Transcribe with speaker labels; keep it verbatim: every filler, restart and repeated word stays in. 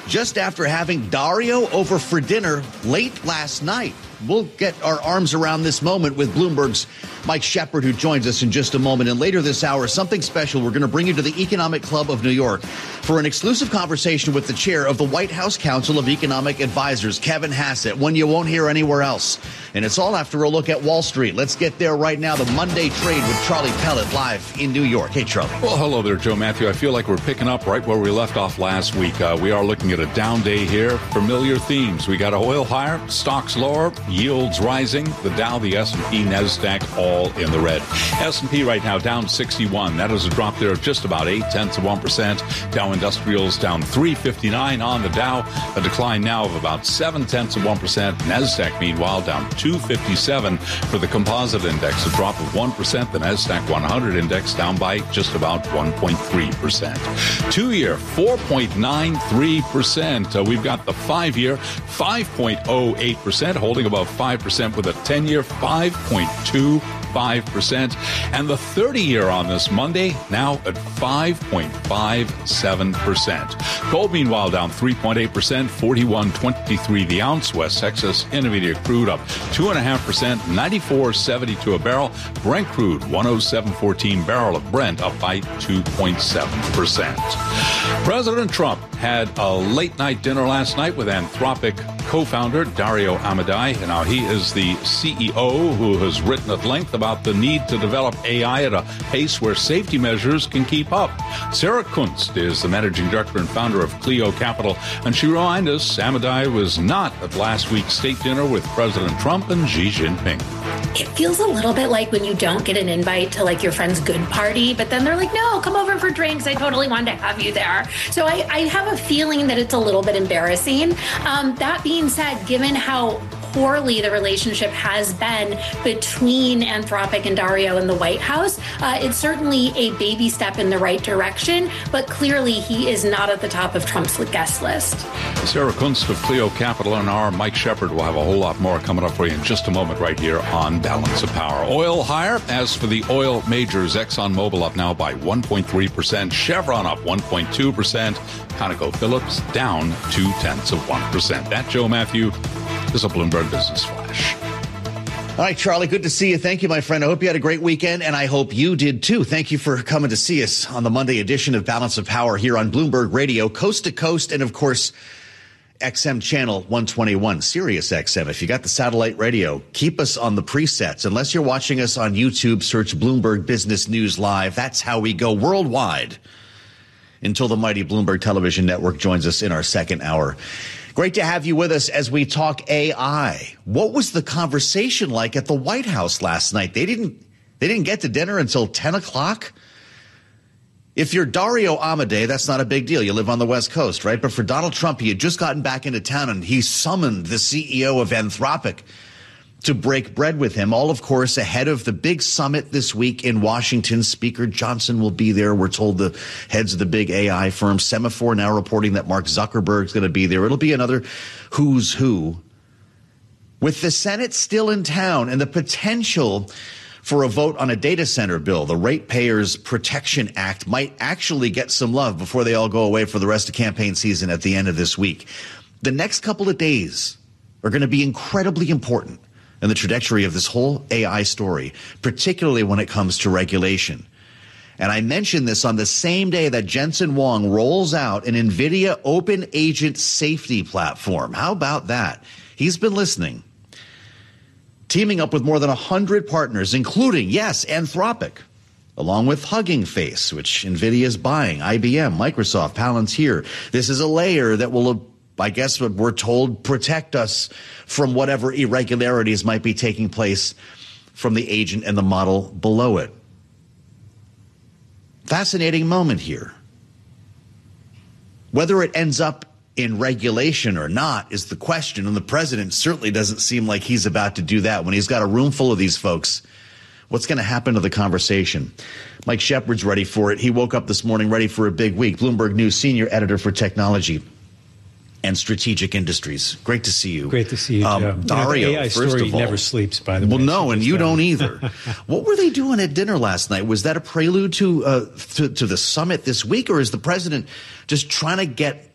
Speaker 1: just after having Dario over for dinner late last night. We'll get our arms around this moment with Bloomberg's Mike Shepard, who joins us in just a moment. And later this hour, something special. We're going to bring you to the Economic Club of New York for an exclusive conversation with the chair of the White House Council of Economic Advisors, Kevin Hassett, one you won't hear anywhere else. And it's all after a look at Wall Street. Let's get there right now. The Monday Trade with Charlie Pellet live in New York. Hey, Charlie.
Speaker 2: Well, hello there, Joe Matthew. I feel like we're picking up right where we left off last week. Uh, we are looking at a down day here. Familiar themes. We got oil higher, stocks lower, yields rising. The Dow, the S and P, NASDAQ, all in the red. S and P right now down sixty-one. That is a drop there of just about eight tenths of one percent. Dow Industrials down three fifty-nine on the Dow. A decline now of about seven tenths of one percent. NASDAQ, meanwhile, down two fifty-seven for the composite index, a drop of one percent. The NASDAQ one hundred index down by just about one point three percent. Two-year, four point nine three percent. Uh, we've got the five-year, five point oh eight percent, holding above five percent with a ten-year, five point two five percent, and the thirty-year on this Monday now at five point five seven percent. Gold, meanwhile, down three point eight percent, forty-one twenty-three the ounce. West Texas Intermediate crude up two point five percent, ninety-four seventy-two a barrel. Brent crude, one oh seven fourteen barrel of Brent, up by two point seven percent. President Trump had a late-night dinner last night with Anthropic co-founder Dario Amodei. And now he is the C E O who has written at length about the need to develop A I at a pace where safety measures can keep up. Sarah Kunst is the managing director and founder of Clio Capital, and she reminded us Amodei was not at last week's state dinner with President Trump and Xi Jinping.
Speaker 3: It feels a little bit like when you don't get an invite to like your friend's good party, but then they're like, no, come over for drinks. I totally wanted to have you there. So I, I have a feeling that it's a little bit embarrassing. Um, that being said, given how poorly the relationship has been between Anthropic and Dario in the White House, uh, it's certainly a baby step in the right direction, but clearly he is not at the top of Trump's guest list.
Speaker 2: Sarah Kunst of Clio Capital and our Mike Shepard will have a whole lot more coming up for you in just a moment right here on Balance of Power. Oil higher. As for the oil majors, ExxonMobil up now by one point three percent, Chevron up one point two percent, ConocoPhillips down two tenths of one percent. That, Joe Matthew, is a Bloomberg Business Flash.
Speaker 1: All right, Charlie, good to see you. Thank you, my friend. I hope you had a great weekend, and I hope you did, too. Thank you for coming to see us on the Monday edition of Balance of Power here on Bloomberg Radio, coast to coast, and, of course, X M channel one twenty-one, Sirius X M. If you got the satellite radio, keep us on the presets. Unless you're watching us on YouTube, search Bloomberg Business News Live. That's how we go worldwide until the mighty Bloomberg Television Network joins us in our second hour. Great to have you with us as we talk A I. What was the conversation like at the White House last night? They didn't they didn't get to dinner until ten o'clock. If you're Dario Amodei, that's not a big deal. You live on the West Coast, right? But for Donald Trump, he had just gotten back into town and he summoned the C E O of Anthropic to break bread with him. All, of course, ahead of the big summit this week in Washington. Speaker Johnson will be there. We're told the heads of the big A I firms. Semaphore now reporting that Mark Zuckerberg's going to be there. It'll be another who's who. With the Senate still in town and the potential for a vote on a data center bill, the Ratepayers Protection Act might actually get some love before they all go away for the rest of campaign season at the end of this week. The next couple of days are going to be incredibly important in the trajectory of this whole A I story, particularly when it comes to regulation. And I mentioned this on the same day that Jensen Huang rolls out an NVIDIA Open Agent Safety platform. How about that? He's been listening, teaming up with more than one hundred partners, including, yes, Anthropic, along with Hugging Face, which NVIDIA is buying, I B M, Microsoft, Palantir. This is a layer that will, I guess what we're told, protect us from whatever irregularities might be taking place from the agent and the model below it. Fascinating moment here. Whether it ends up in regulation or not is the question, and the president certainly doesn't seem like he's about to do that when he's got a room full of these folks. What's going to happen to the conversation? Mike Shepard's ready for it. He woke up this morning ready for a big week. Bloomberg News senior editor for technology and strategic industries. Great to see you.
Speaker 4: Great to see you,
Speaker 1: um,
Speaker 4: Joe.
Speaker 1: Dario,
Speaker 4: you know, the A I
Speaker 1: first
Speaker 4: story
Speaker 1: of all,
Speaker 4: never sleeps, by the way.
Speaker 1: Well, no, and you
Speaker 4: so.
Speaker 1: don't either. What were they doing at dinner last night? Was that a prelude to, uh, to to the summit this week, or is the president just trying to get